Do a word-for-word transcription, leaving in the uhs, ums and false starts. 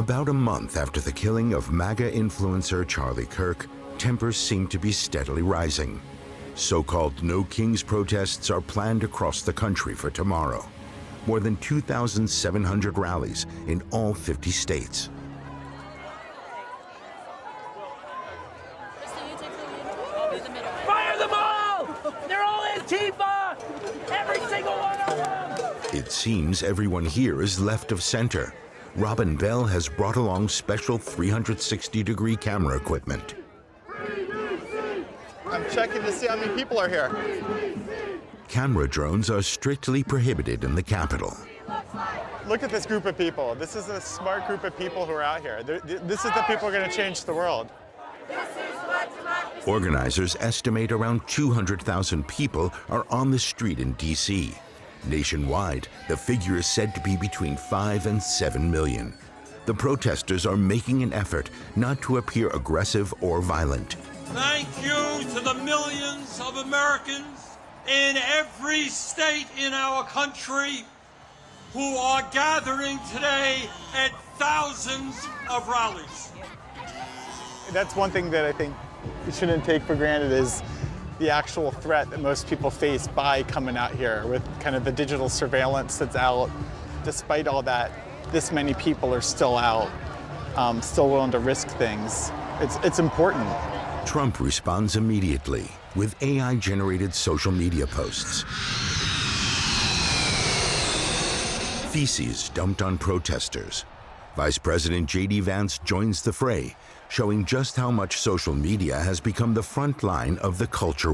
About a month after the killing of MAGA influencer Charlie Kirk, tempers seem to be steadily rising. So-called No Kings protests are planned across the country for tomorrow. More than two thousand seven hundred rallies in all fifty states. Fire them all! They're all Antifa! Every single one of them! It seems everyone here is left of center. Robin Bell has brought along special three hundred sixty degree camera equipment. I'm checking to see how many people are here. Camera drones are strictly prohibited in the Capitol. Look at this group of people. This is a smart group of people who are out here. They're, this is the people who are going to change the world. Organizers estimate around two hundred thousand people are on the street in D C Nationwide, the figure is said to be between five and seven million. The protesters are making an effort not to appear aggressive or violent. Thank you to the millions of Americans in every state in our country who are gathering today at thousands of rallies. That's one thing that I think we shouldn't take for granted is the actual threat that most people face by coming out here with kind of the digital surveillance that's out. Despite all that, this many people are still out, um, still willing to risk things. It's, it's important. Trump responds immediately with A I-generated social media posts. Feces dumped on protesters. Vice President J D Vance joins the fray, showing just how much social media has become the front line of the culture